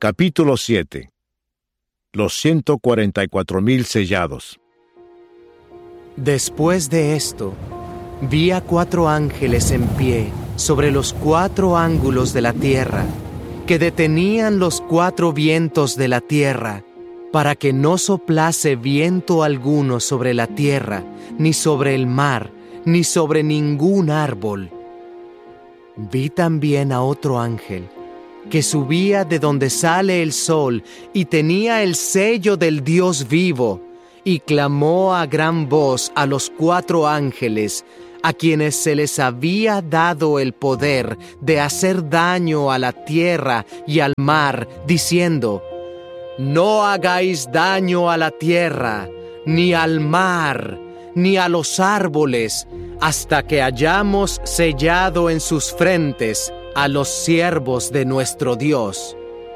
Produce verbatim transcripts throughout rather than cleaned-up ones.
Capítulo siete. Los ciento cuarenta y cuatro mil sellados. Después de esto, vi a cuatro ángeles en pie sobre los cuatro ángulos de la tierra, que detenían los cuatro vientos de la tierra, para que no soplase viento alguno sobre la tierra, ni sobre el mar, ni sobre ningún árbol. Vi también a otro ángel, que subía de donde sale el sol, y tenía el sello del Dios vivo, y clamó a gran voz a los cuatro ángeles, a quienes se les había dado el poder de hacer daño a la tierra y al mar, diciendo: No hagáis daño a la tierra, ni al mar, ni a los árboles, hasta que hayamos sellado en sus frentes a los siervos de nuestro Dios.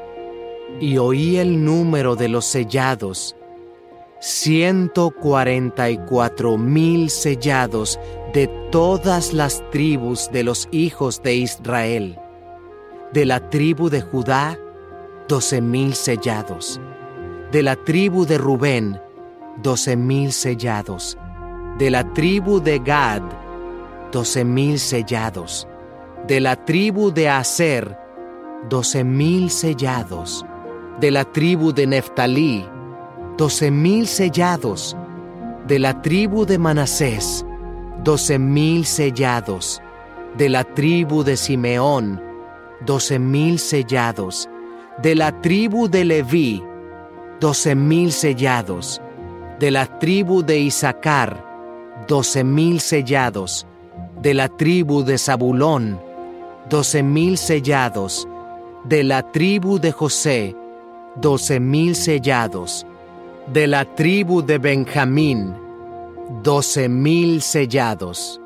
Y oí el número de los sellados: ciento cuarenta y cuatro mil sellados de todas las tribus de los hijos de Israel. De la tribu de Judá, doce mil sellados. De la tribu de Rubén, doce mil sellados. De la tribu de Gad, doce mil sellados. De la tribu de Aser, doce mil sellados. De la tribu de Neftalí, doce mil sellados. De la tribu de Manasés, doce mil sellados. De la tribu de Simeón, doce mil sellados. De la tribu de Leví, doce mil sellados. De la tribu de Isaacar, doce mil sellados. De la tribu de Zabulón, doce mil sellados. De la tribu de José, doce mil sellados. De la tribu de Benjamín, doce mil sellados.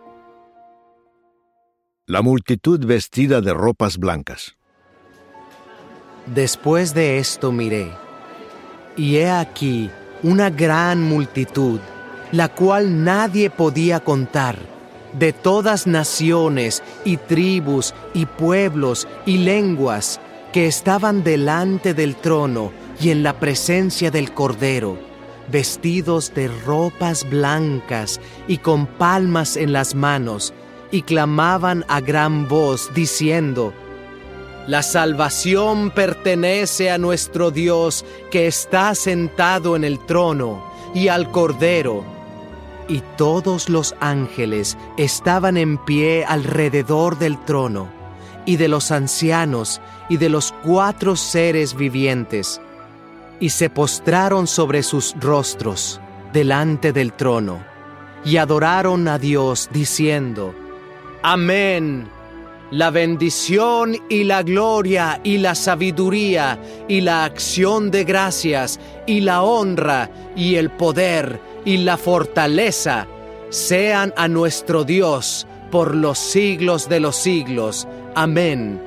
La multitud vestida de ropas blancas. Después de esto miré, y he aquí una gran multitud, la cual nadie podía contar, de todas naciones y tribus y pueblos y lenguas, que estaban delante del trono y en la presencia del Cordero, vestidos de ropas blancas y con palmas en las manos, y clamaban a gran voz, diciendo: La salvación pertenece a nuestro Dios, que está sentado en el trono, y al Cordero. Y todos los ángeles estaban en pie alrededor del trono, y de los ancianos, y de los cuatro seres vivientes, y se postraron sobre sus rostros delante del trono, y adoraron a Dios, diciendo: Amén. La bendición y la gloria y la sabiduría y la acción de gracias y la honra y el poder y la fortaleza sean a nuestro Dios por los siglos de los siglos. Amén.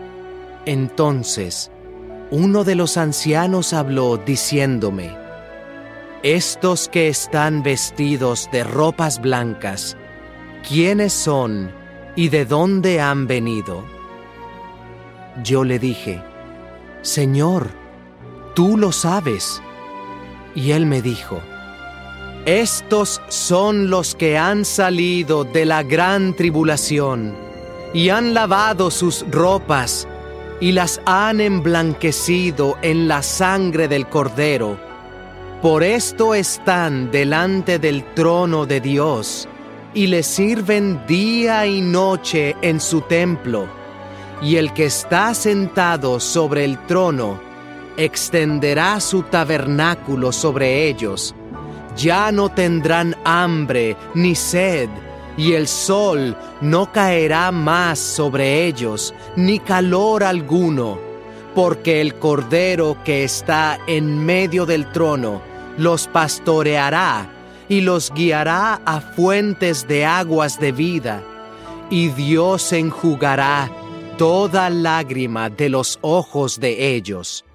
Entonces, uno de los ancianos habló diciéndome: Estos que están vestidos de ropas blancas, ¿quiénes son y de dónde han venido? Yo le dije: Señor, tú lo sabes. Y él me dijo: Estos son los que han salido de la gran tribulación, y han lavado sus ropas, y las han emblanquecido en la sangre del Cordero. Por esto están delante del trono de Dios, y le sirven día y noche en su templo. Y el que está sentado sobre el trono extenderá su tabernáculo sobre ellos. Ya no tendrán hambre ni sed, y el sol no caerá más sobre ellos, ni calor alguno, porque el Cordero que está en medio del trono los pastoreará y los guiará a fuentes de aguas de vida, y Dios enjugará toda lágrima de los ojos de ellos.